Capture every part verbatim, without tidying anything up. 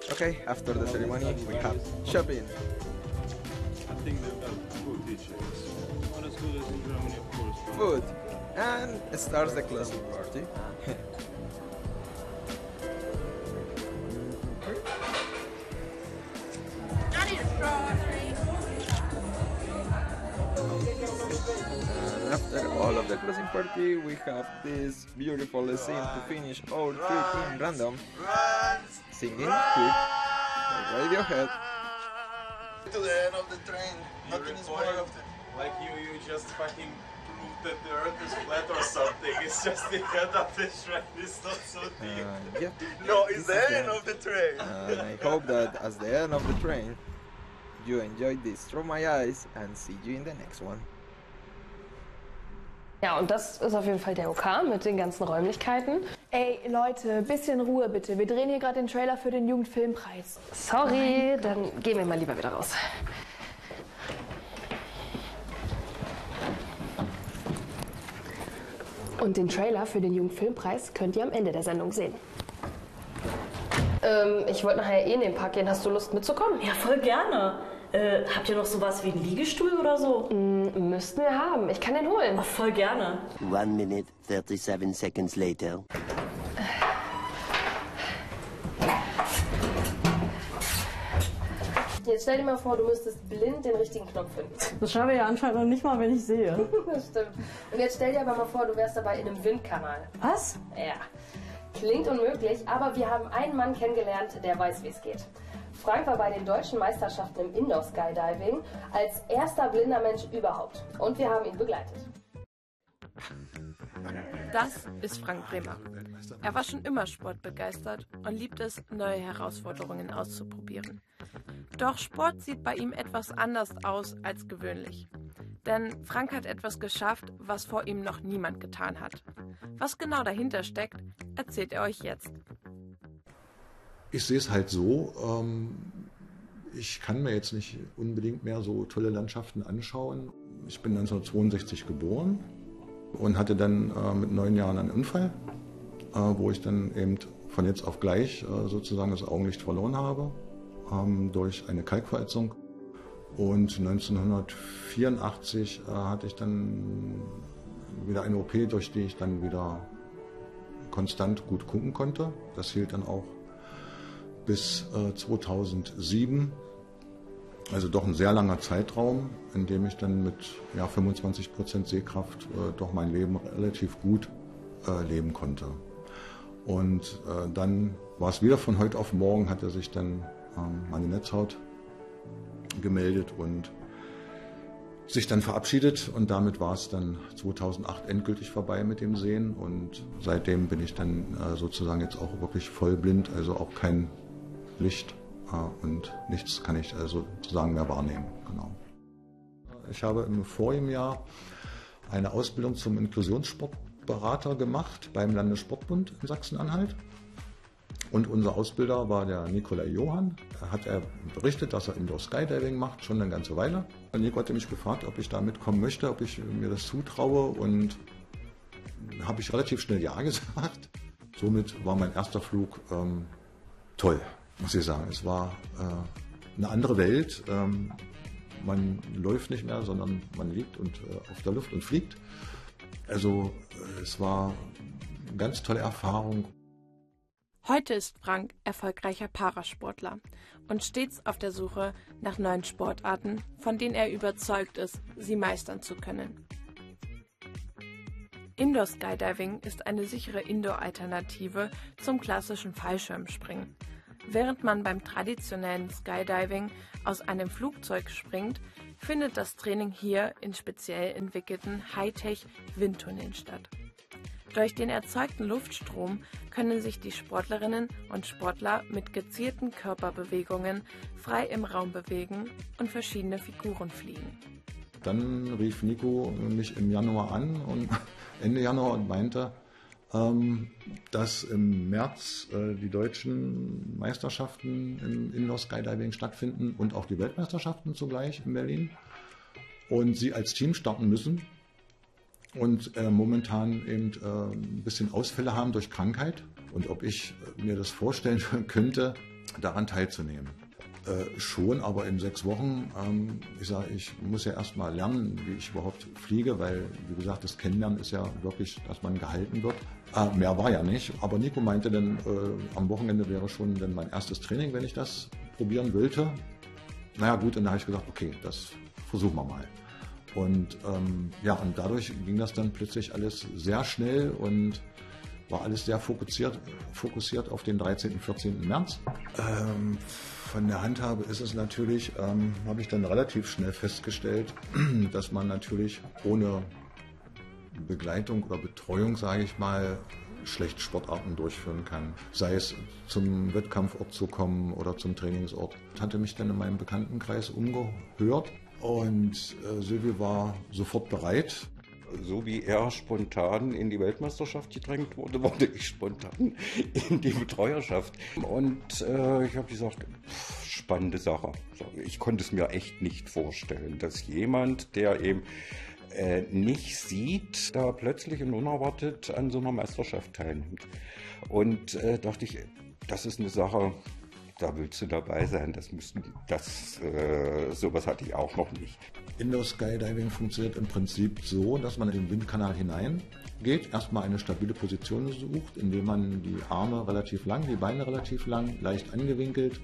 Okay, after the ceremony we have shopping. I think they've got food teachers. Not as good as in Germany, of course. But Food. And starts the closing party. And after all of the closing party, we have this beautiful scene to finish our trip in random. Singing Creep by Radiohead. To the end of the train. Nothing is more of the... like you, you just fucking proved that the earth is flat or something. It's just the end of the train. It's not so deep. Uh, yeah. No, it's This is the end of the train. And I hope that as the end of the train, you enjoyed this through my eyes and see you in the next one. Ja, und das ist auf jeden Fall der O K mit den ganzen Räumlichkeiten. Ey, Leute, bisschen Ruhe bitte. Wir drehen hier gerade den Trailer für den Jugendfilmpreis. Sorry, dann gehen wir mal lieber wieder raus. Und den Trailer für den Jugendfilmpreis könnt ihr am Ende der Sendung sehen. Ähm, ich wollte nachher eh in den Park gehen. Hast du Lust mitzukommen? Ja, voll gerne. Äh, habt ihr noch sowas wie einen Liegestuhl oder so? Mm, müssten wir haben. Ich kann den holen. Oh, voll gerne. One minute, thirty-seven seconds later. Jetzt stell dir mal vor, du müsstest blind den richtigen Knopf finden. Das schaffe ich ja anscheinend noch nicht mal, wenn ich sehe. Das stimmt. Und jetzt stell dir aber mal vor, du wärst dabei in einem Windkanal. Was? Ja. Klingt unmöglich, aber wir haben einen Mann kennengelernt, der weiß, wie es geht. Frank war bei den deutschen Meisterschaften im Indoor-Skydiving als erster blinder Mensch überhaupt. Und wir haben ihn begleitet. Das ist Frank Bremer. Er war schon immer sportbegeistert und liebt es, neue Herausforderungen auszuprobieren. Doch Sport sieht bei ihm etwas anders aus als gewöhnlich. Denn Frank hat etwas geschafft, was vor ihm noch niemand getan hat. Was genau dahinter steckt, erzählt er euch jetzt. Ich sehe es halt so, ähm, ich kann mir jetzt nicht unbedingt mehr so tolle Landschaften anschauen. Ich bin neunzehnhundertzweiundsechzig geboren und hatte dann äh, mit neun Jahren einen Unfall, äh, wo ich dann eben von jetzt auf gleich äh, sozusagen das Augenlicht verloren habe, ähm, durch eine Kalkverätzung. Und neunzehnhundertvierundachtzig äh, hatte ich dann wieder eine O P, durch die ich dann wieder konstant gut gucken konnte. Das hielt dann auch bis äh, zweitausendsieben, also doch ein sehr langer Zeitraum, in dem ich dann mit ja, fünfundzwanzig Prozent Sehkraft äh, doch mein Leben relativ gut äh, leben konnte. Und äh, dann war es wieder von heute auf morgen, hatte sich dann ähm, meine Netzhaut gemeldet und sich dann verabschiedet, und damit war es dann zweitausendacht endgültig vorbei mit dem Sehen, und seitdem bin ich dann äh, sozusagen jetzt auch wirklich vollblind, also auch kein Licht äh, und nichts kann ich also sozusagen mehr wahrnehmen. Genau. Ich habe im vorigen Jahr eine Ausbildung zum Inklusionssportberater gemacht beim Landessportbund in Sachsen-Anhalt. Und unser Ausbilder war der Nikolai Johann. Da hat er berichtet, dass er Indoor Skydiving macht, schon eine ganze Weile. Und Nico hatte mich gefragt, ob ich da mitkommen möchte, ob ich mir das zutraue, und habe ich relativ schnell Ja gesagt. Somit war mein erster Flug ähm, toll, muss ich sagen. Es war äh, eine andere Welt. Ähm, man läuft nicht mehr, sondern man liegt und, äh, auf der Luft und fliegt. Also äh, es war eine ganz tolle Erfahrung. Heute ist Frank erfolgreicher Parasportler und stets auf der Suche nach neuen Sportarten, von denen er überzeugt ist, sie meistern zu können. Indoor Skydiving ist eine sichere Indoor-Alternative zum klassischen Fallschirmspringen. Während man beim traditionellen Skydiving aus einem Flugzeug springt, findet das Training hier in speziell entwickelten Hightech-Windtunneln statt. Durch den erzeugten Luftstrom können sich die Sportlerinnen und Sportler mit gezielten Körperbewegungen frei im Raum bewegen und verschiedene Figuren fliegen. Dann rief Nico mich im Januar an, und Ende Januar, und meinte, ähm, dass im März äh, die deutschen Meisterschaften im Indoor Skydiving stattfinden und auch die Weltmeisterschaften zugleich in Berlin, und sie als Team starten müssen. Und äh, momentan eben äh, ein bisschen Ausfälle haben durch Krankheit, und ob ich mir das vorstellen könnte, daran teilzunehmen. Äh, schon, aber in sechs Wochen, ähm, ich sage, ich muss ja erst mal lernen, wie ich überhaupt fliege, weil, wie gesagt, das Kennenlernen ist ja wirklich, dass man gehalten wird. Äh, mehr war ja nicht, aber Nico meinte dann, äh, am Wochenende wäre schon dann mein erstes Training, wenn ich das probieren wollte. Naja gut, und dann habe ich gesagt, okay, das versuchen wir mal. Und ähm, ja, und dadurch ging das dann plötzlich alles sehr schnell und war alles sehr fokussiert, fokussiert auf den dreizehnten, vierzehnten März. Ähm, von der Handhabe ist es natürlich, ähm, habe ich dann relativ schnell festgestellt, dass man natürlich ohne Begleitung oder Betreuung, sage ich mal, schlecht Sportarten durchführen kann. Sei es zum Wettkampfort zu kommen oder zum Trainingsort. Ich hatte mich dann in meinem Bekanntenkreis umgehört und äh, Silvio war sofort bereit. So wie er spontan in die Weltmeisterschaft gedrängt wurde, wurde ich spontan in die Betreuerschaft. Und äh, ich habe gesagt, pff, spannende Sache. Ich konnte es mir echt nicht vorstellen, dass jemand, der eben äh, nicht sieht, da plötzlich und unerwartet an so einer Meisterschaft teilnimmt. Und äh, dachte ich, das ist eine Sache, da willst du dabei sein. Das müssen, das, äh, sowas hatte ich auch noch nicht. Indoor Skydiving funktioniert im Prinzip so, dass man in den Windkanal hineingeht, erstmal eine stabile Position sucht, indem man die Arme relativ lang, die Beine relativ lang, leicht angewinkelt,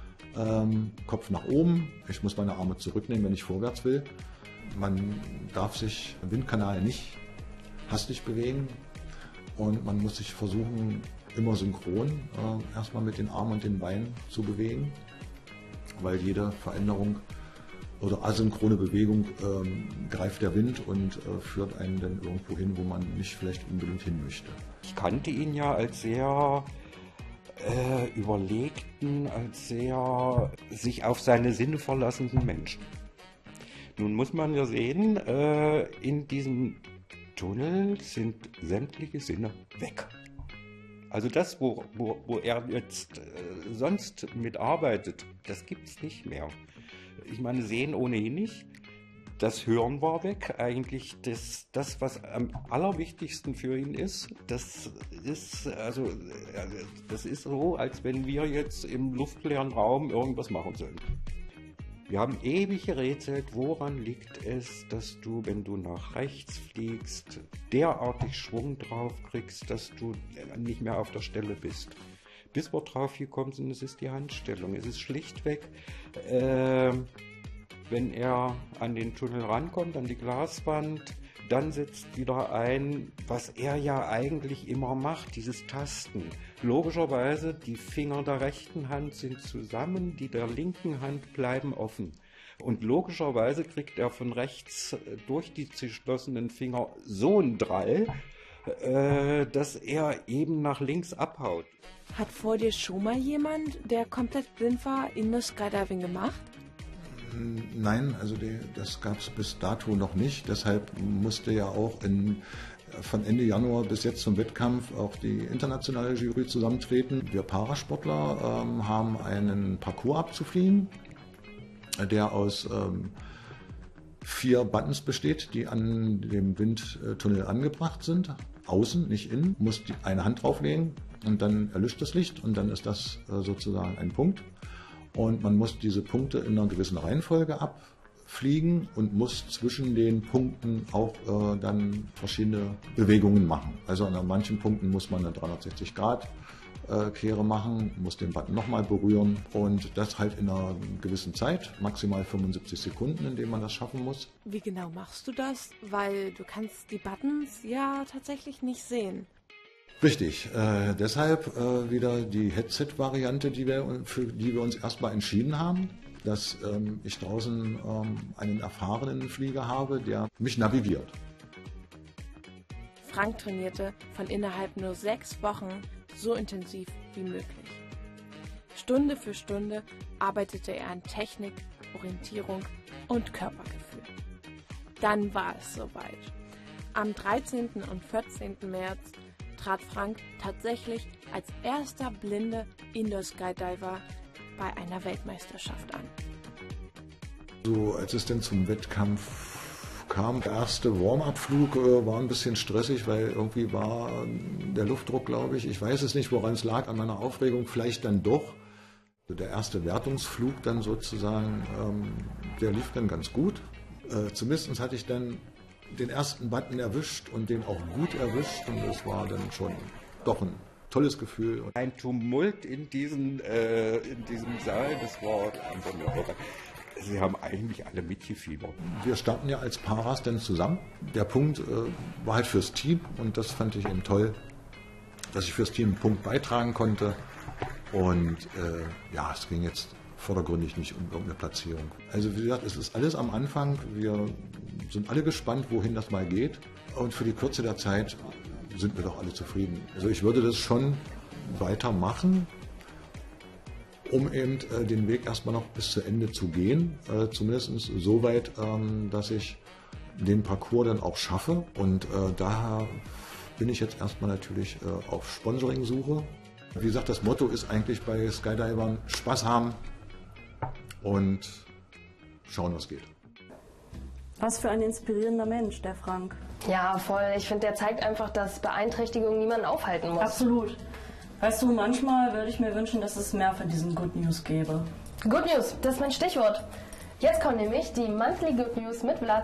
ähm, Kopf nach oben. Ich muss meine Arme zurücknehmen, wenn ich vorwärts will. Man darf sich im Windkanal nicht hastig bewegen und man muss sich versuchen, immer synchron äh, erstmal mit den Armen und den Beinen zu bewegen, weil jede Veränderung oder asynchrone Bewegung ähm, greift der Wind und äh, führt einen dann irgendwo hin, wo man nicht vielleicht unbedingt hin möchte. Ich kannte ihn ja als sehr äh, überlegten, als sehr sich auf seine Sinne verlassenden Menschen. Nun muss man ja sehen, äh, in diesem Tunnel sind sämtliche Sinne weg. Also das, wo, wo, wo er jetzt äh, sonst mitarbeitet, das gibt es nicht mehr. Ich meine, sehen ohnehin nicht. Das Hören war weg. Eigentlich das, das, was am allerwichtigsten für ihn ist, das ist, also, das ist so, als wenn wir jetzt im luftleeren Raum irgendwas machen sollen. Wir haben ewig gerätselt, woran liegt es, dass du, wenn du nach rechts fliegst, derartig Schwung drauf kriegst, dass du nicht mehr auf der Stelle bist. Bis wir drauf gekommen sind, es ist die Handstellung. Es ist schlichtweg, äh, wenn er an den Tunnel rankommt, an die Glaswand, dann setzt wieder ein, was er ja eigentlich immer macht, dieses Tasten. Logischerweise, die Finger der rechten Hand sind zusammen, die der linken Hand bleiben offen. Und logischerweise kriegt er von rechts durch die geschlossenen Finger so einen Drall, äh, dass er eben nach links abhaut. Hat vor dir schon mal jemand, der komplett blind war, Indoor Skydiving gemacht? Nein, also die, das gab es bis dato noch nicht. Deshalb musste ja auch in, von Ende Januar bis jetzt zum Wettkampf auch die internationale Jury zusammentreten. Wir Parasportler ähm, haben einen Parcours abzufliegen, der aus ähm, vier Buttons besteht, die an dem Windtunnel angebracht sind. Außen, nicht innen, muss die eine Hand drauflegen und dann erlischt das Licht und dann ist das äh, sozusagen ein Punkt. Und man muss diese Punkte in einer gewissen Reihenfolge abfliegen und muss zwischen den Punkten auch äh, dann verschiedene Bewegungen machen. Also an manchen Punkten muss man eine dreihundertsechzig Grad äh, Kehre machen, muss den Button nochmal berühren und das halt in einer gewissen Zeit, maximal fünfundsiebzig Sekunden, in denen man das schaffen muss. Wie genau machst du das? Weil du kannst die Buttons ja tatsächlich nicht sehen. Richtig, äh, deshalb äh, wieder die Headset-Variante, die wir, für die wir uns erstmal entschieden haben, dass ähm, ich draußen ähm, einen erfahrenen Flieger habe, der mich navigiert. Frank trainierte von innerhalb nur sechs Wochen so intensiv wie möglich. Stunde für Stunde arbeitete er an Technik, Orientierung und Körpergefühl. Dann war es soweit. Am dreizehnten und vierzehnten März trat Frank tatsächlich als erster blinde Indoor Skydiver bei einer Weltmeisterschaft an. So, als es denn zum Wettkampf kam, der erste Warm-up-Flug äh, war ein bisschen stressig, weil irgendwie war der Luftdruck, glaube ich, ich weiß es nicht, woran es lag, an meiner Aufregung, vielleicht dann doch Der erste Wertungsflug dann sozusagen, ähm, der lief dann ganz gut. Äh, zumindest hatte ich dann den ersten Button erwischt und den auch gut erwischt. Und das war dann schon doch ein tolles Gefühl. Ein Tumult in, diesen, äh, in diesem Saal, das war einfach nur irre. Sie haben eigentlich alle mitgefiebert. Wir starten ja als Paras dann zusammen. Der Punkt äh, war halt fürs Team und das fand ich eben toll, dass ich fürs Team einen Punkt beitragen konnte. Und äh, ja, es ging jetzt vordergründig nicht um irgendeine Platzierung. Also wie gesagt, es ist alles am Anfang. Wir sind alle gespannt, wohin das mal geht. Und für die Kürze der Zeit sind wir doch alle zufrieden. Also ich würde das schon weitermachen, um eben äh, den Weg erstmal noch bis zu Ende zu gehen. Äh, zumindest so weit, ähm, dass ich den Parcours dann auch schaffe. Und äh, daher bin ich jetzt erstmal natürlich äh, auf Sponsoring-Suche. Wie gesagt, das Motto ist eigentlich bei Skydivern Spaß haben und schauen, was geht. Was für ein inspirierender Mensch, der Frank. Ja, voll. Ich finde, der zeigt einfach, dass Beeinträchtigung niemanden aufhalten muss. Absolut. Weißt du, manchmal würde ich mir wünschen, dass es mehr von diesen Good News gäbe. Good News, das ist mein Stichwort. Jetzt kommt nämlich die Monthly Good News mit Vlad.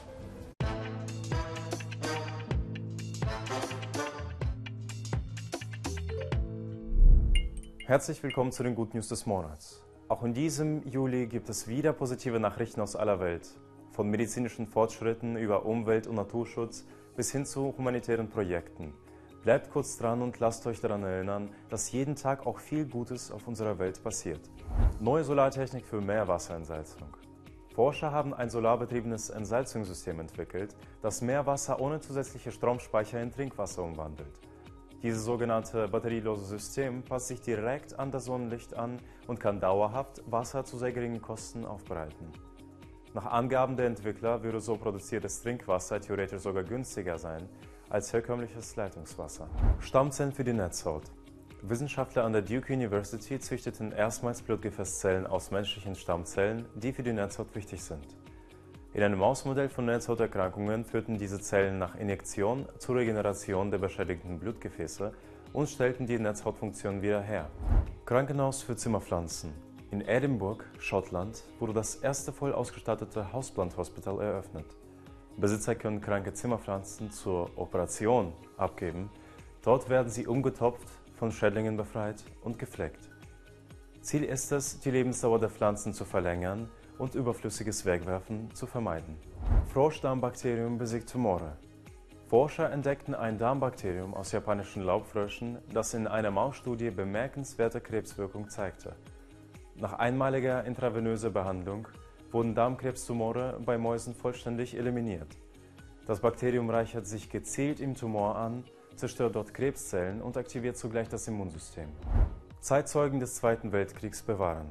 Herzlich willkommen zu den Good News des Monats. Auch in diesem Juli gibt es wieder positive Nachrichten aus aller Welt. Von medizinischen Fortschritten über Umwelt- und Naturschutz bis hin zu humanitären Projekten. Bleibt kurz dran und lasst euch daran erinnern, dass jeden Tag auch viel Gutes auf unserer Welt passiert. Neue Solartechnik für Meerwasserentsalzung. Forscher haben ein solarbetriebenes Entsalzungssystem entwickelt, das Meerwasser ohne zusätzliche Stromspeicher in Trinkwasser umwandelt. Dieses sogenannte batterielose System passt sich direkt an das Sonnenlicht an und kann dauerhaft Wasser zu sehr geringen Kosten aufbereiten. Nach Angaben der Entwickler würde so produziertes Trinkwasser theoretisch sogar günstiger sein als herkömmliches Leitungswasser. Stammzellen für die Netzhaut. Wissenschaftler an der Duke University züchteten erstmals Blutgefäßzellen aus menschlichen Stammzellen, die für die Netzhaut wichtig sind. In einem Mausmodell von Netzhauterkrankungen führten diese Zellen nach Injektion zur Regeneration der beschädigten Blutgefäße und stellten die Netzhautfunktion wieder her. Krankenhaus für Zimmerpflanzen. In Edinburgh, Schottland, wurde das erste voll ausgestattete Houseplant-Hospital eröffnet. Besitzer können kranke Zimmerpflanzen zur Operation abgeben. Dort werden sie umgetopft, von Schädlingen befreit und gepflegt. Ziel ist es, die Lebensdauer der Pflanzen zu verlängern und überflüssiges Wegwerfen zu vermeiden. Froschdarmbakterium besiegt Tumore. Forscher entdeckten ein Darmbakterium aus japanischen Laubfröschen, das in einer Mausstudie bemerkenswerte Krebswirkung zeigte. Nach einmaliger intravenöser Behandlung wurden Darmkrebstumore bei Mäusen vollständig eliminiert. Das Bakterium reichert sich gezielt im Tumor an, zerstört dort Krebszellen und aktiviert zugleich das Immunsystem. Zeitzeugen des Zweiten Weltkriegs bewahren.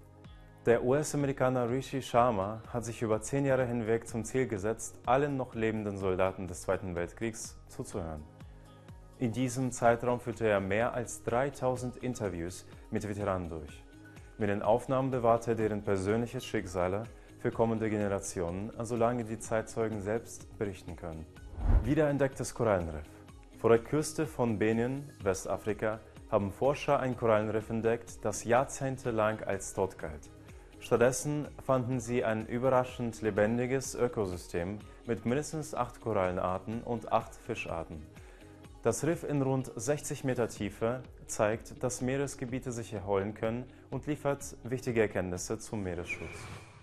Der U S-Amerikaner Rishi Sharma hat sich über zehn Jahre hinweg zum Ziel gesetzt, allen noch lebenden Soldaten des Zweiten Weltkriegs zuzuhören. In diesem Zeitraum führte er mehr als dreitausend Interviews mit Veteranen durch. Mit den Aufnahmen bewahrte er deren persönliches Schicksale für kommende Generationen, solange die Zeitzeugen selbst berichten können. Wiederentdecktes Korallenriff. Vor der Küste von Benin, Westafrika, haben Forscher ein Korallenriff entdeckt, das jahrzehntelang als tot galt. Stattdessen fanden sie ein überraschend lebendiges Ökosystem mit mindestens acht Korallenarten und acht Fischarten. Das Riff in rund sechzig Meter Tiefe zeigt, dass Meeresgebiete sich erholen können und liefert wichtige Erkenntnisse zum Meeresschutz.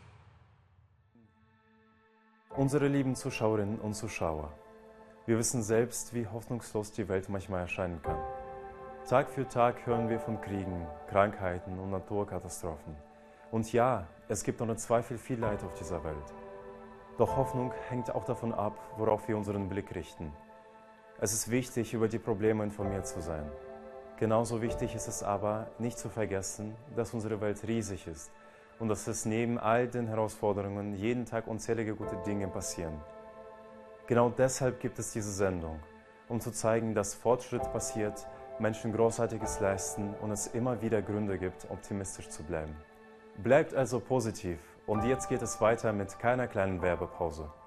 Unsere lieben Zuschauerinnen und Zuschauer, wir wissen selbst, wie hoffnungslos die Welt manchmal erscheinen kann. Tag für Tag hören wir von Kriegen, Krankheiten und Naturkatastrophen. Und ja, es gibt ohne Zweifel viel Leid auf dieser Welt. Doch Hoffnung hängt auch davon ab, worauf wir unseren Blick richten. Es ist wichtig, über die Probleme informiert zu sein. Genauso wichtig ist es aber, nicht zu vergessen, dass unsere Welt riesig ist und dass es neben all den Herausforderungen jeden Tag unzählige gute Dinge passieren. Genau deshalb gibt es diese Sendung, um zu zeigen, dass Fortschritt passiert, Menschen Großartiges leisten und es immer wieder Gründe gibt, optimistisch zu bleiben. Bleibt also positiv und jetzt geht es weiter mit keiner kleinen Werbepause.